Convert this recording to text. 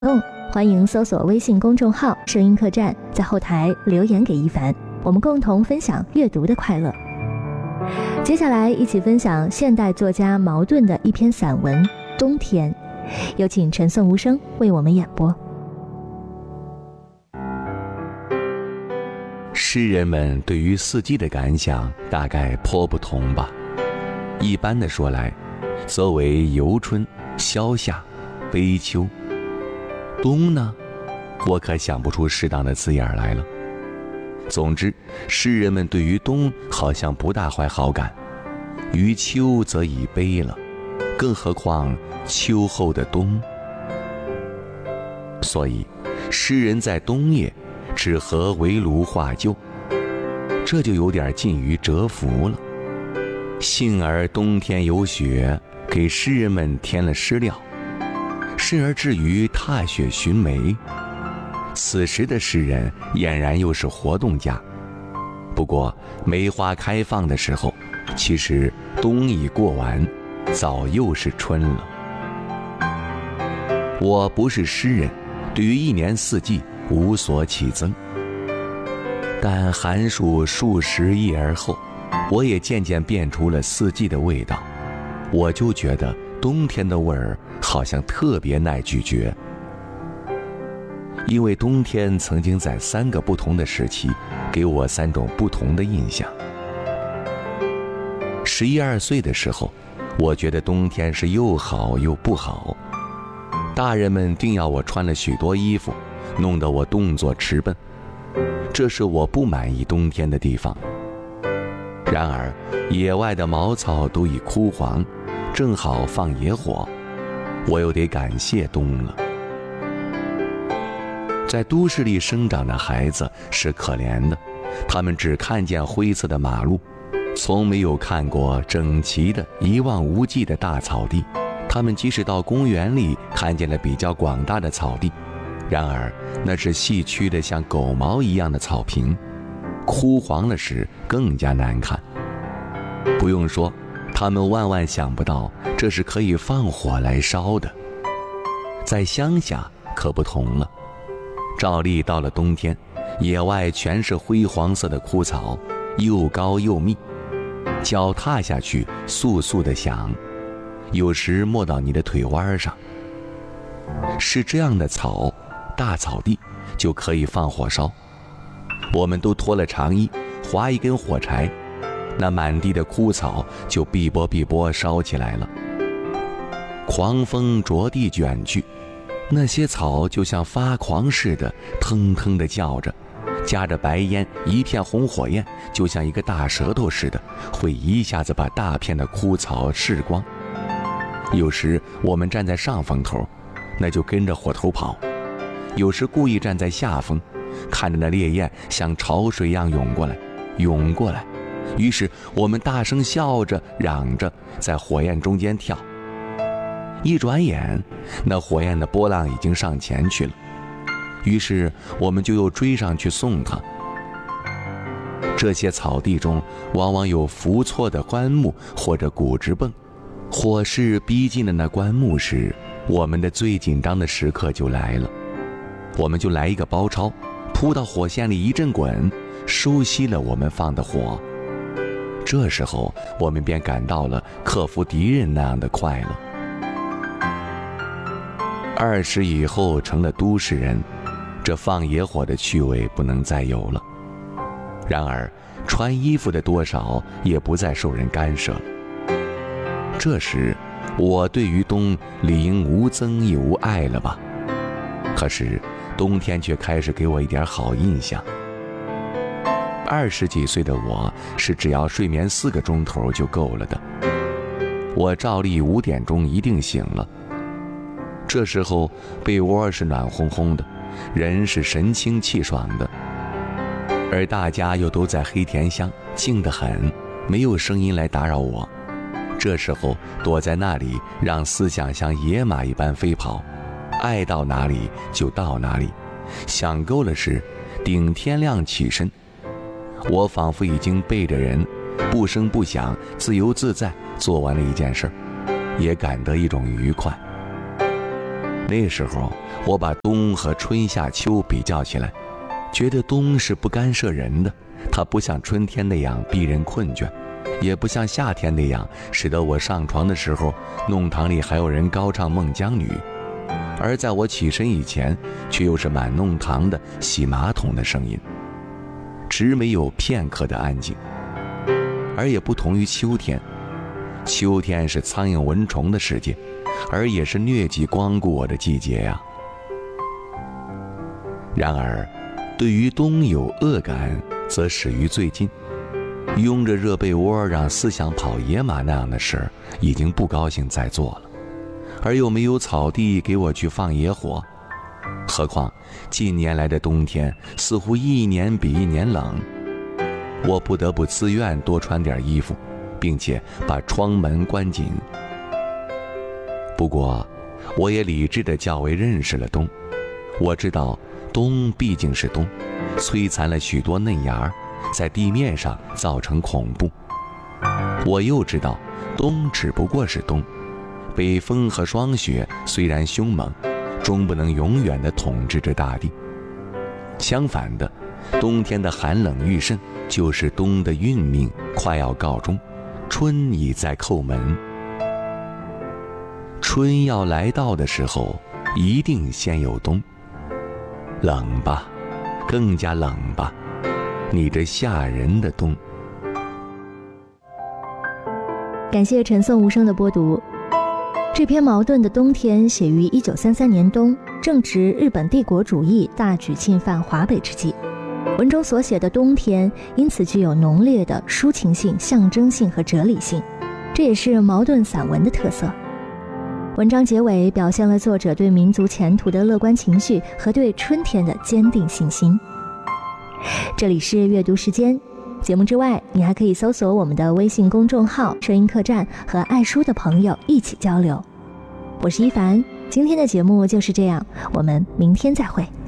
欢迎搜索微信公众号声音客栈，在后台留言给一凡，我们共同分享阅读的快乐。接下来一起分享现代作家茅盾的一篇散文《冬天》，有请陈颂无声为我们演播。 诗人们对于四季的感想大概颇不同吧。一般的说来，则为游春、萧夏、悲秋。冬呢，我可想不出适当的字眼来了。总之，诗人们对于冬好像不大怀好感，于秋则已悲了，更何况秋后的冬。所以，诗人在冬夜只合围炉画旧，这就有点近于蛰伏了。幸而冬天有雪，给诗人们添了诗料，甚而至于踏雪寻梅。此时的诗人俨然又是活动家。不过梅花开放的时候，其实冬已过完，早又是春了。我不是诗人，对于一年四季无所启增，但寒暑数十夜而后，我也渐渐辨出了四季的味道。我就觉得冬天的味儿好像特别耐咀嚼，因为冬天曾经在3个不同的时期给我3种不同的印象。11、12岁的时候，我觉得冬天是又好又不好，大人们定要我穿了许多衣服，弄得我动作迟笨，这是我不满意冬天的地方。然而野外的茅草都已枯黄，正好放野火，我又得感谢冬了。在都市里生长的孩子是可怜的，他们只看见灰色的马路，从没有看过整齐的一望无际的大草地。他们即使到公园里看见了比较广大的草地，然而那是细曲的像狗毛一样的草坪，枯黄了时更加难看。不用说，他们万万想不到这是可以放火来烧的。在乡下可不同了，照例到了冬天，野外全是灰黄色的枯草，又高又密，脚踏下去簌簌地响，有时没到你的腿弯上。是这样的草，大草地就可以放火烧。我们都脱了长衣，划一根火柴，那满地的枯草就碧波碧波烧起来了。狂风着地卷去，那些草就像发狂似的腾腾地叫着，夹着白烟，一片红火焰就像一个大舌头似的，会一下子把大片的枯草噬光。有时我们站在上风头，那就跟着火头跑；有时故意站在下风，看着那烈焰像潮水一样涌过来，涌过来。于是我们大声笑着嚷着，在火焰中间跳。一转眼，那火焰的波浪已经上前去了，于是我们就又追上去送它。这些草地中往往有伏错的棺木或者骨直泵，火势逼近了那棺木时，我们的最紧张的时刻就来了。我们就来一个包抄，扑到火线里一阵滚，收熄了我们放的火。这时候我们便感到了克服敌人那样的快乐。20以后成了都市人，这放野火的趣味不能再有了。然而穿衣服的多少也不再受人干涉了。这时我对于冬理应无增也无爱了吧？可是冬天却开始给我一点好印象。20几岁的我是只要睡眠4个钟头就够了的。我照例5点钟一定醒了，这时候被窝是暖烘烘的，人是神清气爽的，而大家又都在黑田乡，静得很，没有声音来打扰我。这时候躲在那里，让思想像野马一般飞跑，爱到哪里就到哪里，想够了时顶天亮起身。我仿佛已经背着人，不声不响，自由自在做完了一件事，也感得一种愉快。 那时候我把冬和春夏秋比较起来，觉得冬是不干涉人的，它不像春天那样逼人困倦，也不像夏天那样使得我上床的时候弄堂里还有人高唱《孟姜女》，而在我起身以前却又是满弄堂的洗马桶的声音，只没有片刻的安静。而也不同于秋天，秋天是苍蝇蚊虫的世界，而也是疟疾光顾我的季节呀。然而对于冬有恶感，则始于最近。拥着热被窝让思想跑野马那样的事儿，已经不高兴再做了，而又没有草地给我去放野火。何况近年来的冬天似乎一年比一年冷，我不得不自愿多穿点衣服，并且把窗门关紧。不过我也理智地较为认识了冬，我知道冬毕竟是冬，摧残了许多嫩芽，在地面上造成恐怖。我又知道冬只不过是冬，北风和霜雪虽然凶猛，终不能永远地统治着大地。相反的，冬天的寒冷愈甚，就是冬的运命快要告终，春已在叩门。春要来到的时候，一定先有冬。冷吧，更加冷吧，你这吓人的冬。 感谢陈颂无声的播读。这篇矛盾的冬天写于1933年冬，正值日本帝国主义大举侵犯华北之际。文中所写的冬天因此具有浓烈的抒情性、象征性和哲理性，这也是矛盾散文的特色。文章结尾表现了作者对民族前途的乐观情绪和对春天的坚定信心。这里是阅读时间，节目之外你还可以搜索我们的微信公众号声音客栈，和爱书的朋友一起交流。我是一凡，今天的节目就是这样，我们明天再会。